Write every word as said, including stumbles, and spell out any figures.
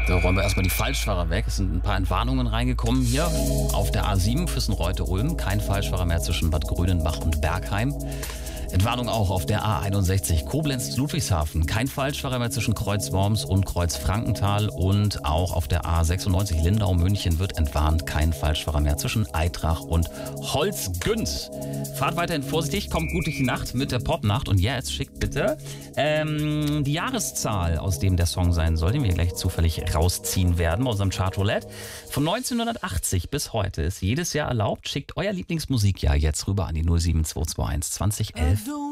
Da räumen wir erstmal die Falschfahrer weg. Es sind ein paar Entwarnungen reingekommen hier auf der A sieben Füssenreute-Ulm. Kein Falschfahrer mehr zwischen Bad Grönenbach und Bergheim. Entwarnung auch auf der A einundsechzig Koblenz-Ludwigshafen. Kein Falschfahrer mehr zwischen Kreuz-Worms und Kreuz-Frankenthal. Und auch auf der A sechsundneunzig Lindau-München wird entwarnt. Kein Falschfahrer mehr zwischen Eitrach und Holzgünd. Fahrt weiterhin vorsichtig, kommt gut durch die Nacht mit der Popnacht. Und jetzt schickt bitte ähm, die Jahreszahl, aus dem der Song sein soll, den wir gleich zufällig rausziehen werden bei unserem Chartroulette. Von neunzehnhundertachtzig bis heute ist jedes Jahr erlaubt. Schickt euer Lieblingsmusikjahr jetzt rüber an die null sieben zwei zwei eins zwanzig elf